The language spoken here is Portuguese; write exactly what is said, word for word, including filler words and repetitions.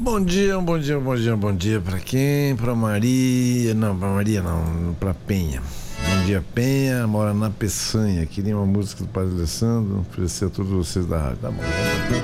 Bom dia, um bom dia, um bom dia, um bom dia pra quem? Pra Maria, não, pra Maria não, pra Penha. Bom dia, Penha, mora na Peçanha. Queria uma música do Padre Alessandro, oferecer a todos vocês da rádio. Tá bom, vamos lá.